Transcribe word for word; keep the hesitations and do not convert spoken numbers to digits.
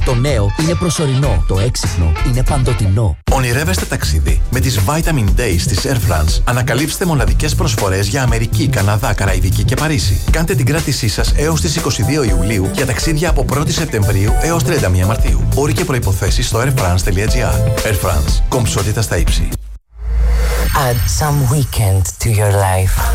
Το νέο είναι προσωρινό. Το έξυπνο είναι παντοτινό. Ονειρεύεστε ταξίδι. Με τις Vitamin Days της Air France ανακαλύψτε μοναδικές προσφορές για Αμερική, Καναδά, Καραϊβική και Παρίσι. Κάντε την κράτησή σας έως τις είκοσι δύο Ιουλίου για ταξίδια από πρώτη Σεπτεμβρίου έως τριάντα μία Μαρτίου. Όροι και προϋποθέσεις στο airfrance τελεία gr. Air France. Κομψότητα στα ύψη. Add some weekend to your life.